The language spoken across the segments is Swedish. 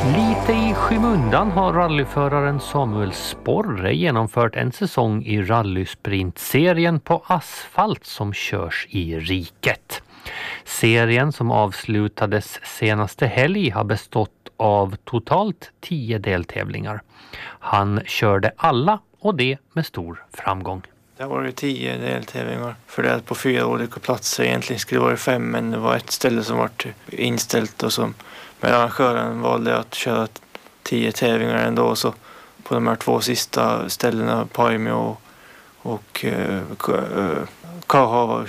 Lite i skymundan har rallyföraren Samuel Sporre genomfört en säsong i rallysprintserien på asfalt som körs i riket. Serien som avslutades senaste helg har bestått av totalt 10 deltävlingar. Han körde alla och det med stor framgång. Det var 10 deltävlingar fördelat på 4 olika platser. Egentligen skulle det vara 5, men det var ett ställe som var inställt och som men arrangören valde att köra 10 tävlingar ändå, så på de här 2 sista ställena, Paimio och Kahava,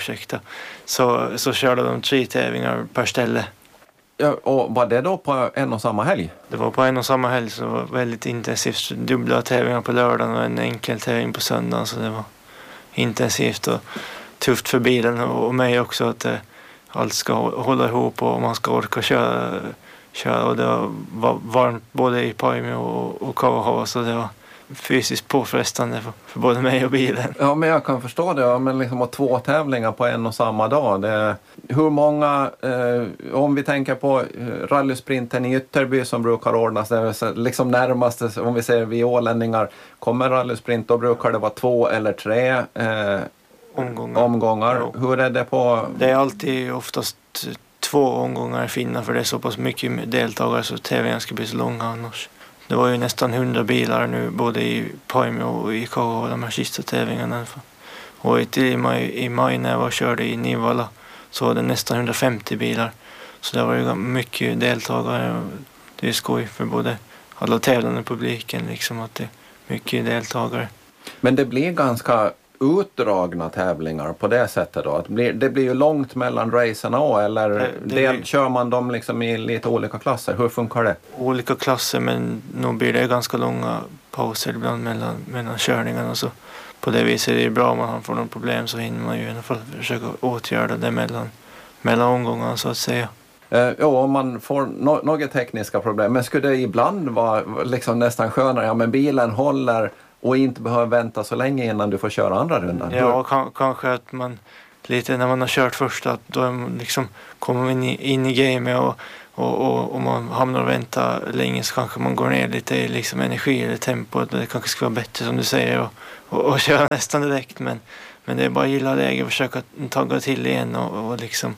så körde de 3 tävlingar per ställe. Ja, och var det då på en och samma helg? Det var på en och samma helg, så det var väldigt intensivt. Dubbla tävlingar på lördagen och en enkel tävling på söndagen, så det var intensivt och tufft för bilen och mig också, att allt ska hålla ihop och man ska orka köra, och det var varmt både i Paimio och Kahava, så det var fysiskt påfrestande för både mig och bilen. Ja, men jag kan förstå det. Ja, men liksom 2 tävlingar på en och samma dag. Hur många, om vi tänker på rallysprinten i Ytterby som brukar ordnas, det är liksom närmaste, om vi säger vi ålänningar, kommer rallysprint, då brukar det vara 2 eller 3 omgångar. Ja. Hur är det på? Det är alltid oftast 2 omgångar finna, för det är så pass mycket deltagare så tävlingen ska bli så långa annars. Det var ju nästan 100 bilar nu både i Paimio och i Kahava, de här sista tävlingarna. Och i maj när jag körde i Nivalla så var det nästan 150 bilar. Så det var ju mycket deltagare. Det är skoj för både alla tävlande publiken liksom, att det är mycket deltagare. Men det blir ganska utdragna tävlingar på det sättet då? Det blir ju långt mellan racerna också, eller kör man dem liksom i lite olika klasser? Hur funkar det? Olika klasser, men nog blir det ganska långa pauser ibland mellan körningarna. Så på det viset är det bra, om man får någon problem så hinner man ju i alla fall försöka åtgärda det mellan omgångarna så att säga. Om man får några tekniska problem, men skulle det ibland vara liksom nästan skönare, ja men bilen håller och inte behöver vänta så länge innan du får köra andra rundan? Ja, kanske att man lite när man har kört första, då liksom kommer man in i gamet och man hamnar och väntar länge, så kanske man går ner lite i liksom energi eller tempo. Det kanske ska vara bättre som du säger och köra nästan direkt, men det är bara att gilla läget och försöka tagga till igen och liksom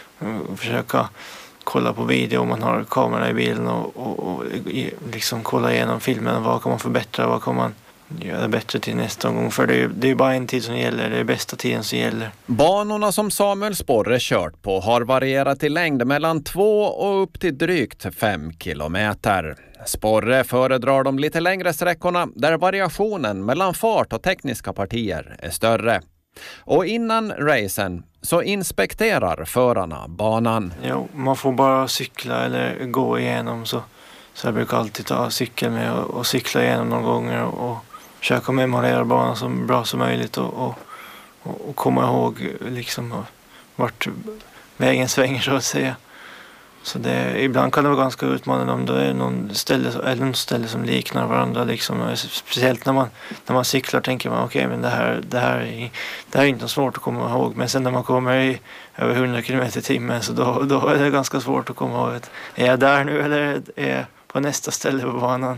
försöka kolla på video om man har kameran i bilen och liksom kolla igenom filmen. Vad kan man förbättra, vad kan man göra bättre till nästa gång, för det är bara en tid som gäller, det är bästa tiden som gäller. Banorna som Samuel Sporre kört på har varierat i längd mellan 2 och upp till drygt 5 kilometer. Sporre föredrar de lite längre sträckorna där variationen mellan fart och tekniska partier är större. Och innan racen så inspekterar förarna banan. Jo, man får bara cykla eller gå igenom, så jag brukar alltid ta cykel med och cykla igenom några gånger och försöka memorera banan så bra som möjligt och komma ihåg liksom vart vägen svänger så att säga. Så ibland kan det vara ganska utmanande om det är någon ställe som liknar varandra liksom. Speciellt när man cyklar tänker man okej, men det här är inte svårt att komma ihåg, men sen när man kommer i över 100 km/h så då är det ganska svårt att komma ihåg. Är jag där nu eller är jag på nästa ställe på banan?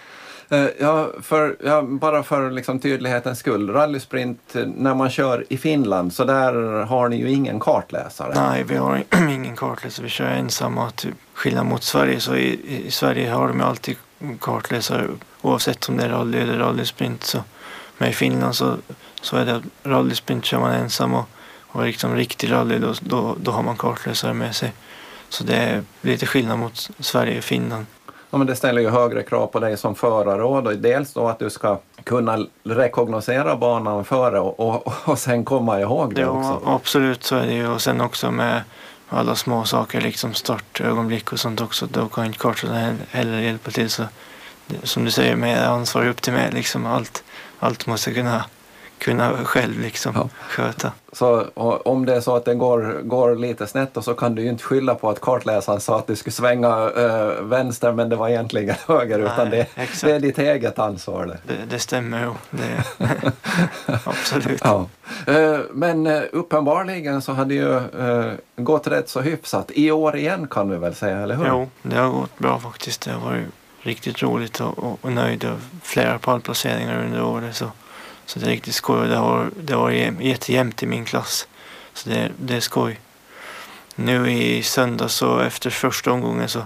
Bara för liksom tydlighetens skull, rallysprint när man kör i Finland, så där har ni ju ingen kartläsare. Nej, vi har ingen kartläsare, vi kör ensamma, typ skillnad mot Sverige, så i Sverige har de alltid kartläsare oavsett om det är rally eller rallysprint, så men i Finland så är det rallysprint kör man ensam och liksom riktig rally då har man kartläsare med sig, så det är lite skillnad mot Sverige och Finland. Ja, men det ställer ju högre krav på dig som förare och dels då att du ska kunna rekognosera banan före och sen komma ihåg det också. Ja, absolut, så är det ju. Och sen också med alla små saker, liksom startögonblick och sånt också. Då kan inte kartan heller hjälpa till. Så som du säger, med ansvar upp till mig, liksom allt måste kunna själv liksom sköta. Så om det är så att det går lite snett och så kan du ju inte skylla på att kartläsaren sa att du skulle svänga vänster men det var egentligen höger. Nej, utan det är ditt eget ansvar. Det stämmer ju. Absolut. Ja. Men uppenbarligen så hade ju gått rätt så hyfsat. I år igen kan vi väl säga, eller hur? Jo, det har gått bra faktiskt. Det har varit riktigt roligt och nöjd av flera pallplaceringar under året. Så det är riktigt skoj. Det var jättejämnt i min klass. Så det är skoj. Nu i söndag så efter första omgången så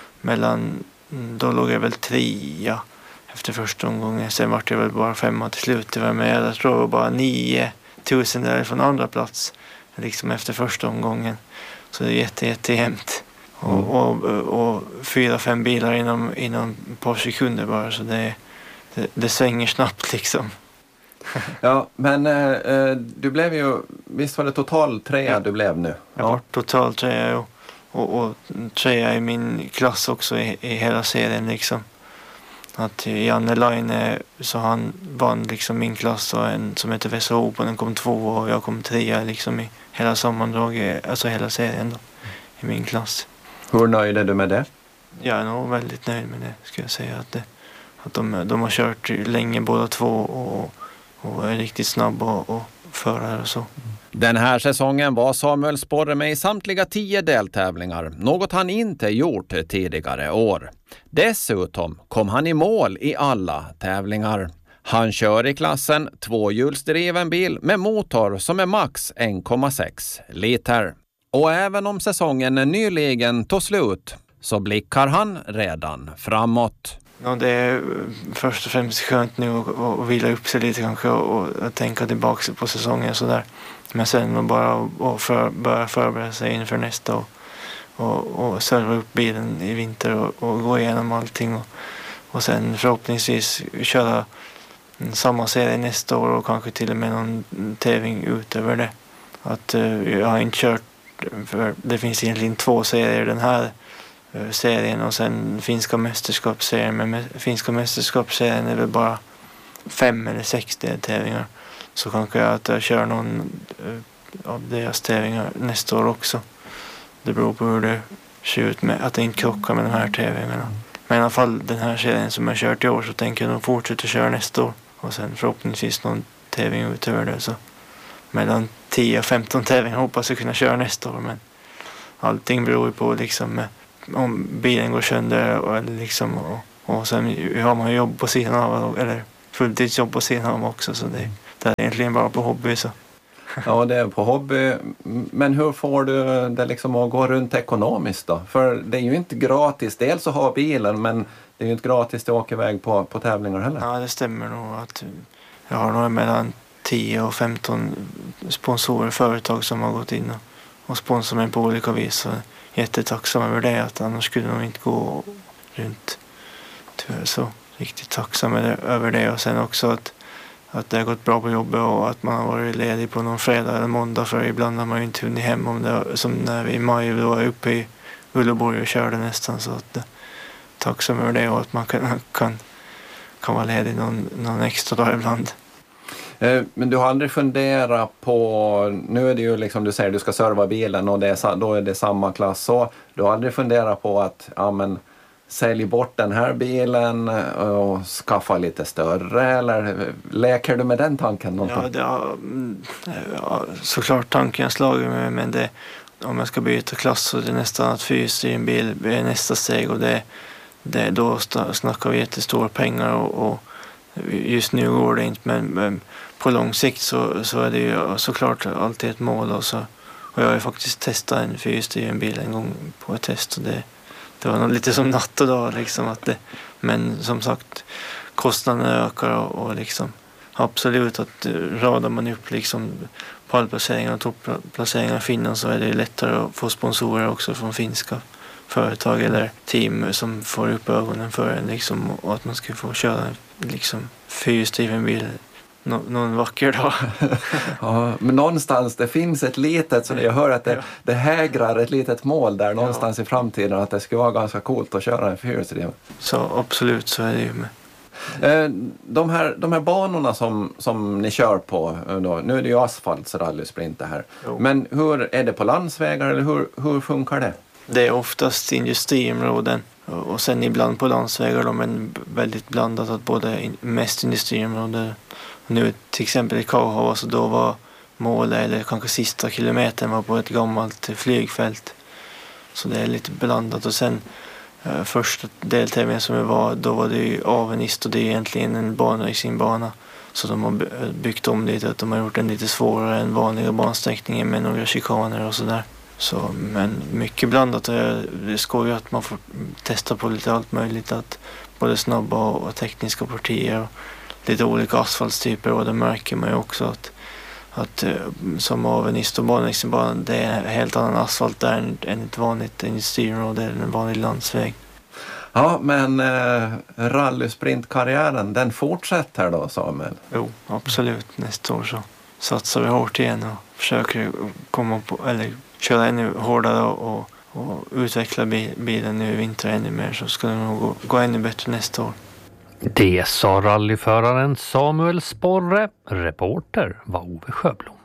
då låg jag väl 3 efter första omgången. Sen var det väl bara 5 till slut. Men jag tror det var bara 9,000 där från andra plats. Liksom efter första omgången. Så det är jättejämnt. Och 4-5 bilar inom ett par sekunder bara. Så det svänger snabbt liksom. Ja, men du blev ju, visst var det total 3 du blev nu? Jag var total 3 och 3 i min klass också i hela serien liksom. Att Janne Line så han vann liksom min klass och en som heter Vesa Open, den kom 2 och jag kom 3 liksom i hela sammandraget, alltså hela serien då, i min klass. Hur nöjd är du med det? Jag är nog väldigt nöjd med det, ska jag säga. Att de har kört länge båda två och är riktigt snabba och förare och så. Den här säsongen var Samuel Sporre med i samtliga 10 deltävlingar, något han inte gjort tidigare år. Dessutom kom han i mål i alla tävlingar. Han kör i klassen 2-hjulsdriven bil med motor som är max 1,6 liter. Och även om säsongen nyligen tog slut så blickar han redan framåt. Ja, det är först och främst skönt nu att vila upp sig lite kanske och tänka tillbaka på säsongen sådär. Men sen bara börja förbereda sig inför nästa och serva upp bilen i vinter och gå igenom allting och sen förhoppningsvis köra samma serie nästa år och kanske till och med någon tävling utöver det. Att jag har inte kört, för det finns egentligen 2 serier den här serien och sen finska mästerskapsserien, men finska mästerskapsserien är väl bara 5 eller 6 tävlingar, så kanske jag kör någon av deras tävlingar nästa år också. Det beror på hur det ser ut med att det inte krockar med de här tävlingarna. Men i alla fall den här serien som jag kört i år så tänker jag nog fortsätta köra nästa år och sen förhoppningsvis någon tävling utöver det, så mellan 10 och 15 tävlingar hoppas jag kunna köra nästa år, men allting beror ju på liksom om bilen går sönder och sen har man jobb på sidan av, eller fulltidsjobb på sidan av också, så det är egentligen bara på hobby så. Ja, det är på hobby. Men hur får du det liksom att gå runt ekonomiskt då? För det är ju inte gratis. Dels att ha bilen, men det är ju inte gratis att åka iväg på tävlingar heller. Ja, det stämmer nog att jag har nog mellan 10 och 15 sponsorer, företag som har gått in och sponsrat mig på olika vis. Så jättetacksam över det, att annars skulle de inte gå runt. Tyvärr så riktigt tacksam över det, och sen också att det har gått bra på jobbet och att man har varit ledig på någon fredag eller måndag, för ibland har man ju inte hunnit hem om det, som när vi i maj var uppe i Uleåborg och körde nästan, så att tacksam över det och att man kan vara ledig någon extra dag ibland. Men du har aldrig funderat på, nu är det ju liksom du säger du ska serva bilen och då är det samma klass, så du har aldrig funderat på att sälj bort den här bilen och skaffa lite större, eller leker du med den tanken någonting? Ja, såklart tanken jag slagit med, men om jag ska byta klass så är det nästan att fyrhjulsdriven bil är nästa steg, och då snackar vi jättestora pengar och just nu går det inte, men på lång sikt så är det ju såklart alltid ett mål, och jag har ju faktiskt testat en fyrhjulsdriven bil en gång på ett test, och det var nog lite som natt och dag liksom, men som sagt kostnaderna ökar och liksom absolut att radar man upp liksom pallplaceringar och topplaceringar i Finland, så är det lättare att få sponsorer också från finska företag eller team som får upp ögonen för en liksom, och att man ska få köra liksom fyrhjulsdriven bil någon vacker dag. Ja, men någonstans det finns ett litet, så jag hör att det hägrar ett litet mål där någonstans i framtiden, att det skulle vara ganska coolt att köra en fyrhjulsdriven. Så absolut, så är det ju med. De här banorna som ni kör på, då, nu är det ju asfaltsrallysprint det här. Jo. Men hur är det på landsvägar eller hur funkar det? Det är oftast industriområden och sen ibland på landsvägar, men väldigt blandat, att både mest industriområden. Nu till exempel i Kauhava, så då var målet, eller kanske sista kilometern, var på ett gammalt flygfält. Så det är lite blandat. Och sen första deltävlingen som var, då var det ju Avenist, och det är egentligen en bana. Så de har byggt om lite, att de har gjort den lite svårare än vanliga bansträckningen med några chikaner och sådär. Så, men mycket blandat, och det är skoj att man får testa på lite allt möjligt, att både snabba och tekniska partier och lite olika asfaltstyper, och det märker man ju också att som Avenist och Banexenbanan, det är helt annan asfalt där än ett vanligt industriområde eller en vanlig landsväg. Ja, men rallysprintkarriären, den fortsätter då, Samuel? Jo, absolut. Nästa år så satsar vi hårt igen och försöker komma på, eller köra ännu hårdare och utveckla bilen nu i vinter ännu mer, så ska det nog gå ännu bättre nästa år. Det sa rallyföraren Samuel Sporre. Reporter var Ove Sjöblom.